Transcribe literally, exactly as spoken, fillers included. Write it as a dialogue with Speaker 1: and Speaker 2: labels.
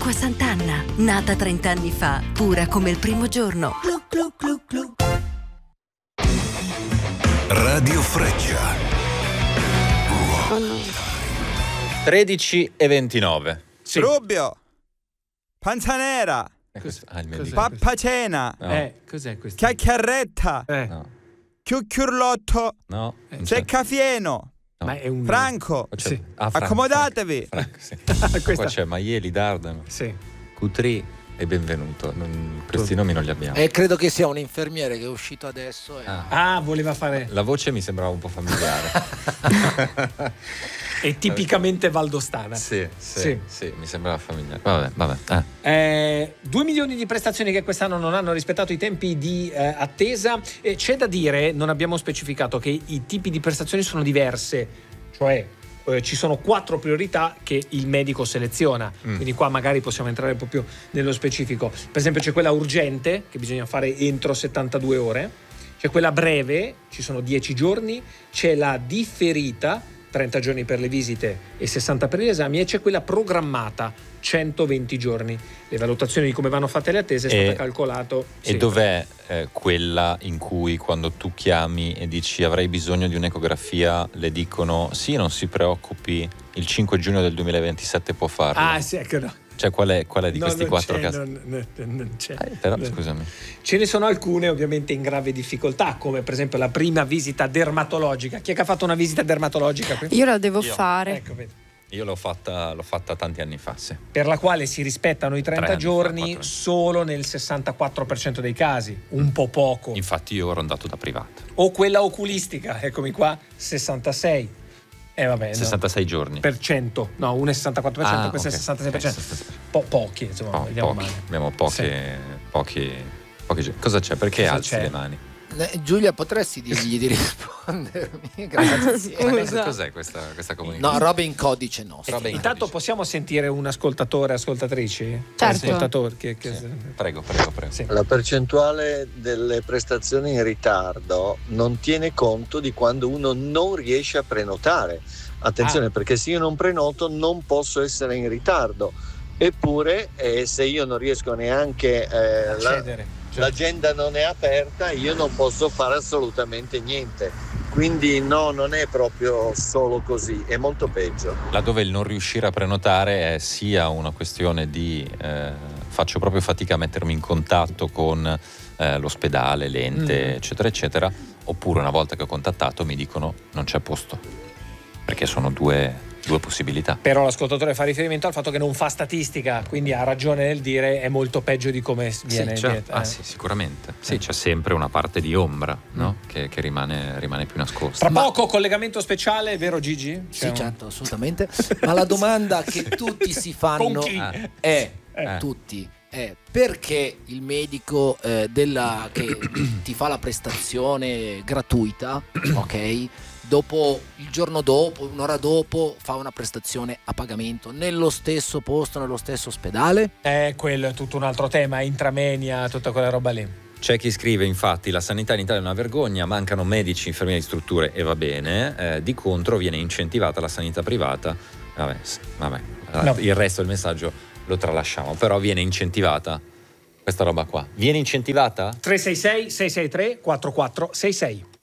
Speaker 1: Acqua Sant'Anna, nata trenta anni fa, pura come il primo giorno. Glu, glu, glu, glu.
Speaker 2: Radio Freccia.
Speaker 3: Oh no.
Speaker 4: tredici e ventinove.
Speaker 5: Sì. Rubio, panza nera,
Speaker 4: Ah, il medico.
Speaker 5: pappacena,
Speaker 4: No.
Speaker 6: Eh, cos'è questo?
Speaker 5: chiacchierretta,
Speaker 6: Eh.
Speaker 4: No.
Speaker 5: chiucchiurlotto,
Speaker 4: No. non c'è.
Speaker 5: seccafieno,
Speaker 4: No.
Speaker 6: Ma è un
Speaker 5: Franco.
Speaker 4: Qua c'è-
Speaker 6: Sì.
Speaker 4: ah, Franco,
Speaker 5: Accomodatevi.
Speaker 4: Franco, sì.
Speaker 6: Questa-
Speaker 4: Qua c'è Maieli, Dardano,
Speaker 6: Sì.
Speaker 4: Cutri e Benvenuto. Non- questi nomi non li abbiamo.
Speaker 7: E credo che sia un infermiere che è uscito adesso. E...
Speaker 4: Ah.
Speaker 6: Ah, voleva fare.
Speaker 4: La voce mi sembrava un po' familiare.
Speaker 6: È tipicamente valdostana.
Speaker 4: Sì, sì,
Speaker 6: Sì.
Speaker 4: sì, mi sembrava familiare. Vabbè, vabbè. Eh.
Speaker 6: Eh, due milioni di prestazioni che quest'anno non hanno rispettato i tempi di eh, attesa. E c'è da dire, non abbiamo specificato, che i tipi di prestazioni sono diverse, cioè eh, ci sono quattro priorità che il medico seleziona,
Speaker 4: Mm.
Speaker 6: quindi qua magari possiamo entrare un po' più nello specifico. Per esempio c'è quella urgente che bisogna fare entro settantadue ore, c'è quella breve, ci sono dieci giorni, c'è la differita, trenta giorni per le visite e sessanta per gli esami, e c'è quella programmata, centoventi giorni. Le valutazioni di come vanno fatte le attese è
Speaker 4: E-
Speaker 6: stato calcolato.
Speaker 4: E
Speaker 6: sì.
Speaker 4: dov'è eh, quella in cui quando tu chiami e dici avrei bisogno di un'ecografia, le dicono sì, non si preoccupi, il cinque giugno del duemilaventisette può farlo?
Speaker 6: Ah, sì, ecco, no.
Speaker 4: Cioè qual è, qual è di
Speaker 6: No,
Speaker 4: questi
Speaker 6: non
Speaker 4: quattro
Speaker 6: c'è,
Speaker 4: casi?
Speaker 6: non, non- non c'è.
Speaker 4: Eh, però
Speaker 6: No.
Speaker 4: scusami.
Speaker 6: Ce ne sono alcune ovviamente in grave difficoltà, come per esempio la prima visita dermatologica. Chi è che ha fatto una visita dermatologica qui?
Speaker 3: Io la devo
Speaker 4: Io.
Speaker 3: fare.
Speaker 6: Ecco, vedi.
Speaker 4: Io l'ho fatta, l'ho fatta tanti anni fa, sì.
Speaker 6: Per la quale si rispettano i trenta
Speaker 4: Tre anni fa,
Speaker 6: giorni
Speaker 4: quattro anni.
Speaker 6: solo nel sessantaquattro per cento dei casi, un po' poco.
Speaker 4: Infatti io ero andato da privata.
Speaker 6: O quella oculistica, eccomi qua, sessantasei. Eh vabbè, no.
Speaker 4: sessantasei giorni.
Speaker 6: Per cento, no, uno è sessantaquattro per cento,
Speaker 4: Ah,
Speaker 6: questo
Speaker 4: ok.
Speaker 6: è sessantasei per cento.
Speaker 4: Ok,
Speaker 6: Po- pochi, insomma,
Speaker 4: Po-
Speaker 6: vediamo
Speaker 4: pochi.
Speaker 6: male.
Speaker 4: Abbiamo poche, pochi, pochi gi- Cosa c'è? Perché
Speaker 6: Cosa
Speaker 4: alzi
Speaker 6: c'è?
Speaker 4: le mani?
Speaker 7: Eh, Giulia, potresti dirgli di rispondermi? Grazie.
Speaker 4: Ma cosa-
Speaker 3: Scusa.
Speaker 4: cos'è questa, questa comunicazione?
Speaker 7: No, robe in codice nostro.
Speaker 4: Robe in
Speaker 6: Intanto
Speaker 4: codice.
Speaker 6: possiamo sentire un ascoltatore, ascoltatrici?
Speaker 3: Certo.
Speaker 6: Ascoltatori, che, che-
Speaker 4: Sì. Prego, prego, prego.
Speaker 6: sì.
Speaker 8: La percentuale delle prestazioni in ritardo non tiene conto di quando uno non riesce a prenotare. Attenzione,
Speaker 6: Ah.
Speaker 8: perché se io non prenoto non posso essere in ritardo. Eppure, eh, se io non riesco neanche, eh, la-
Speaker 6: Accedere. Cioè,
Speaker 8: l'agenda non è aperta, io non posso fare assolutamente niente. Quindi no, non è proprio solo così, è molto peggio.
Speaker 4: Laddove il non riuscire a prenotare è sia una questione di eh, faccio proprio fatica a mettermi in contatto con eh, l'ospedale, l'ente,
Speaker 6: Mm.
Speaker 4: eccetera, eccetera, oppure una volta che ho contattato mi dicono non c'è posto, perché sono due, due possibilità.
Speaker 6: Però l'ascoltatore fa riferimento al fatto che non fa statistica, quindi ha ragione nel dire è molto peggio di come viene.
Speaker 4: sì, c'è,
Speaker 6: viene-
Speaker 4: ah,
Speaker 6: eh.
Speaker 4: sì, sicuramente. Sì,
Speaker 6: Eh.
Speaker 4: c'è sempre una parte di ombra, no? che, che rimane, rimane più nascosta.
Speaker 6: Tra
Speaker 7: Ma-
Speaker 6: poco collegamento speciale, vero Gigi? C'è
Speaker 7: Sì,
Speaker 6: un-
Speaker 7: certo, assolutamente. Ma la domanda che tutti si fanno
Speaker 6: Con chi?
Speaker 4: Ah.
Speaker 7: è,
Speaker 4: Eh.
Speaker 7: tutti, è perché il medico eh, della, che ti fa la prestazione gratuita, ok? Dopo, il giorno dopo, un'ora dopo, fa una prestazione a pagamento nello stesso posto, nello stesso ospedale?
Speaker 6: Eh, quello è tutto un altro tema, intramenia, tutta quella roba lì.
Speaker 4: C'è chi scrive infatti la sanità in Italia è una vergogna, mancano medici, infermieri di strutture e va bene, eh, di contro viene incentivata la sanità privata. Vabbè, s- vabbè.
Speaker 6: No.
Speaker 4: Il resto del messaggio lo tralasciamo, però viene incentivata questa roba qua. Viene incentivata?
Speaker 6: tre sei sei sei sei tre quattro quattro sei sei.